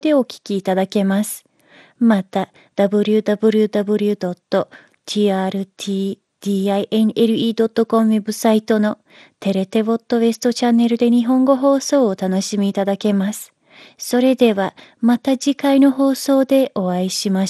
でお聞きいただけます。また、www.trtdinle.com ウェブサイトのテレテボットウェストチャンネルで日本語放送をお楽しみいただけます。それでは、また次回の放送でお会いしましょう。